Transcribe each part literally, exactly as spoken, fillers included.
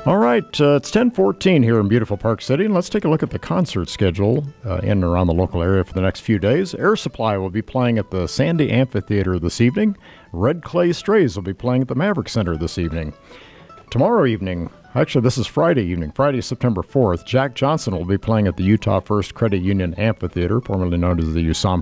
All right, uh, it's ten fourteen here in beautiful Park City, and let's take a look at the concert schedule uh, in and around the local area for the next few days. Air Supply will be playing at the Sandy Amphitheater this evening. Red Clay Strays will be playing at the Maverick Center this evening. Tomorrow evening, actually this is Friday evening, Friday, September fourth, Jack Johnson will be playing at the Utah First Credit Union Amphitheater, formerly known as the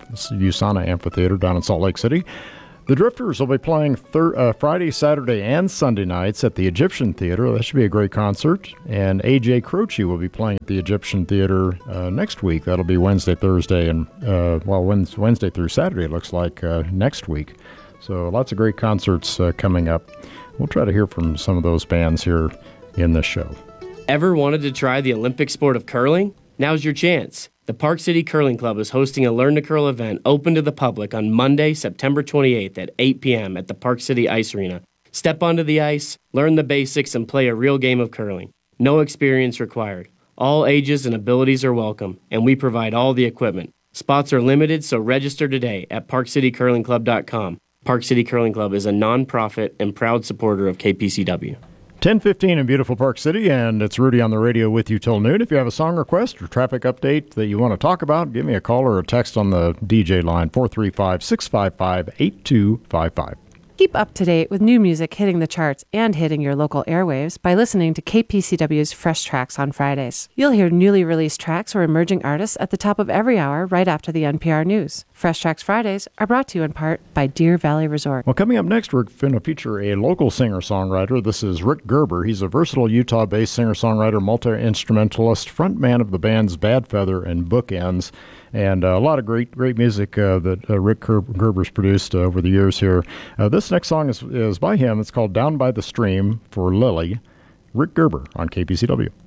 USANA Amphitheater down in Salt Lake City. The Drifters will be playing thir- uh, Friday, Saturday, and Sunday nights at the Egyptian Theater. That should be a great concert. And A J Croce will be playing at the Egyptian Theater uh, next week. That'll be Wednesday, Thursday, and, uh, well, Wednesday through Saturday, it looks like, uh, next week. So lots of great concerts uh, coming up. We'll try to hear from some of those bands here in this show. Ever wanted to try the Olympic sport of curling? Now's your chance. The Park City Curling Club is hosting a Learn to Curl event open to the public on Monday, September twenty-eighth at eight p.m. at the Park City Ice Arena. Step onto the ice, learn the basics, and play a real game of curling. No experience required. All ages and abilities are welcome, and we provide all the equipment. Spots are limited, so register today at park city curling club dot com. Park City Curling Club is a non-profit and proud supporter of K P C W. ten fifteen in beautiful Park City, and it's Rudy on the radio with you till noon. If you have a song request or traffic update that you want to talk about, give me a call or a text on the D J line, four three five, six five five, eight two five five. Keep up to date with new music hitting the charts and hitting your local airwaves by listening to K P C W's Fresh Tracks on Fridays. You'll hear newly released tracks or emerging artists at the top of every hour right after the N P R News. Fresh Tracks Fridays are brought to you in part by Deer Valley Resort. Well, coming up next, we're going to feature a local singer-songwriter. This is Rick Gerber. He's a versatile Utah-based singer-songwriter, multi-instrumentalist, frontman of the bands Bad Feather and Bookends. And uh, a lot of great great music uh, that uh, Rick Gerber's produced uh, over the years here. Uh, this next song is, is by him. It's called Down by the Stream for Lily. Rick Gerber on K P C W.